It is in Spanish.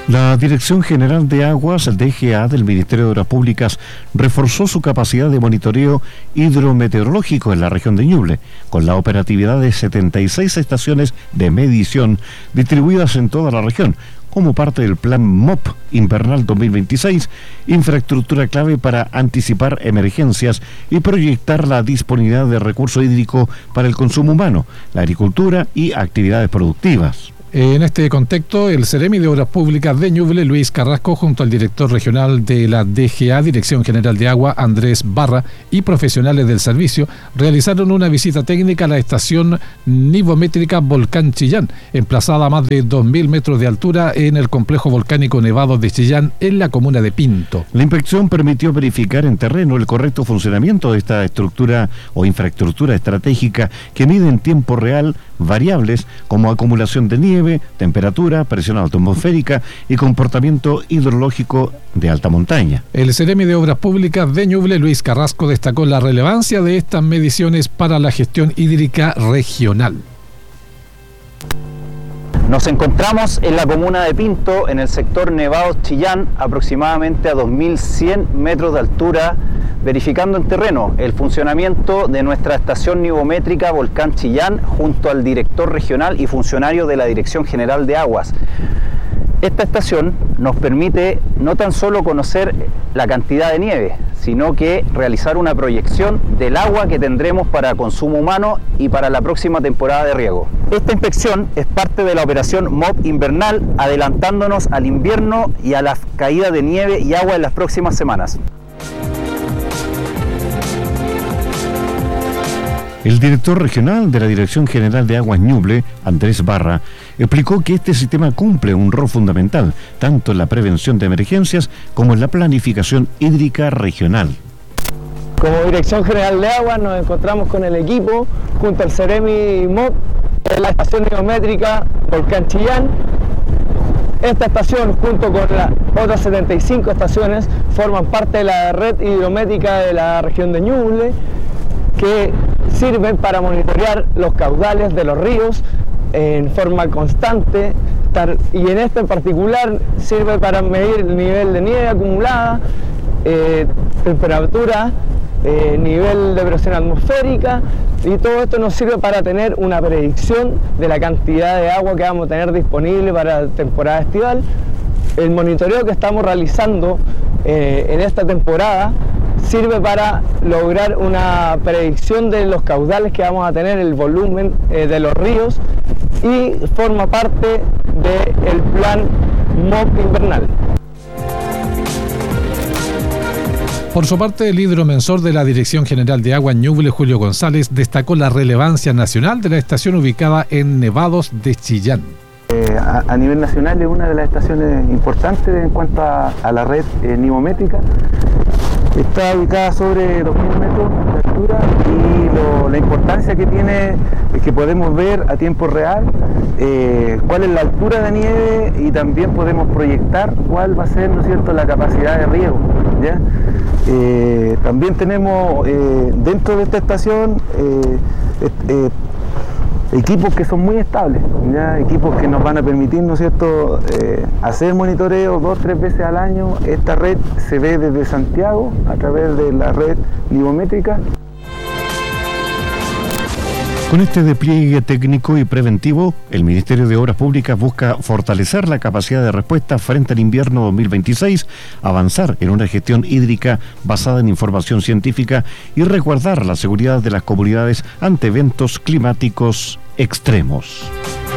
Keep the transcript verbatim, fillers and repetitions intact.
La Dirección General de Aguas, D G A, del Ministerio de Obras Públicas, reforzó su capacidad de monitoreo hidrometeorológico en la región de Ñuble, con la operatividad de setenta y seis estaciones de medición distribuidas en toda la región, como parte del Plan M O P Invernal dos mil veintiséis, infraestructura clave para anticipar emergencias y proyectar la disponibilidad de recurso hídrico para el consumo humano, la agricultura y actividades productivas. En este contexto, el Seremi de Obras Públicas de Ñuble, Luis Carrasco, junto al director regional de la D G A, Dirección General de Agua, Andrés Barra, y profesionales del servicio, realizaron una visita técnica a la estación nivométrica Volcán Chillán, emplazada a más de dos mil metros de altura en el complejo volcánico Nevados de Chillán, en la comuna de Pinto. La inspección permitió verificar en terreno el correcto funcionamiento de esta estructura o infraestructura estratégica que mide en tiempo real variables como acumulación de nieve, temperatura, presión atmosférica y comportamiento hidrológico de alta montaña. El Seremi de Obras Públicas de Ñuble, Luis Carrasco, destacó la relevancia de estas mediciones para la gestión hídrica regional. Nos encontramos en la comuna de Pinto, en el sector Nevados Chillán, aproximadamente a dos mil cien metros de altura, verificando en terreno el funcionamiento de nuestra estación nivométrica Volcán Chillán junto al director regional y funcionario de la Dirección General de Aguas. Esta estación nos permite no tan solo conocer la cantidad de nieve, sino que realizar una proyección del agua que tendremos para consumo humano y para la próxima temporada de riego. Esta inspección es parte de la operación M O P Invernal, adelantándonos al invierno y a la caída de nieve y agua en las próximas semanas. El director regional de la Dirección General de Aguas Ñuble, Andrés Barra, explicó que este sistema cumple un rol fundamental, tanto en la prevención de emergencias como en la planificación hídrica regional. Como Dirección General de Aguas nos encontramos con el equipo junto al Seremi M O P en la estación nivométrica Volcán Chillán. Esta estación, junto con las otras setenta y cinco estaciones, forman parte de la red hidrométrica de la región de Ñuble, que sirven para monitorear los caudales de los ríos en forma constante, y en este en particular sirve para medir el nivel de nieve acumulada, eh, temperatura, eh, nivel de presión atmosférica, y todo esto nos sirve para tener una predicción de la cantidad de agua que vamos a tener disponible para la temporada estival. El monitoreo que estamos realizando eh, en esta temporada sirve para lograr una predicción de los caudales que vamos a tener, el volumen eh, de los ríos, y forma parte del plan M O P Invernal. Por su parte, el hidromensor de la Dirección General de Agua Ñuble, Julio González, destacó la relevancia nacional de la estación ubicada en Nevados de Chillán. Eh, a, a nivel nacional es una de las estaciones importantes en cuanto a, a la red eh, nivométrica. Está ubicada sobre dos mil metros de altura y lo, la importancia que tiene es que podemos ver a tiempo real eh, cuál es la altura de nieve, y también podemos proyectar cuál va a ser, ¿no es cierto?, la capacidad de riego, ¿ya? Eh, también tenemos eh, dentro de esta estación eh, eh, equipos que son muy estables, ¿ya? Equipos que nos van a permitir, ¿no es cierto?, eh, hacer monitoreo dos, tres veces al año. Esta red se ve desde Santiago a través de la red nivométrica. Con este despliegue técnico y preventivo, el Ministerio de Obras Públicas busca fortalecer la capacidad de respuesta frente al invierno dos mil veintiséis, avanzar en una gestión hídrica basada en información científica y resguardar la seguridad de las comunidades ante eventos climáticos extremos.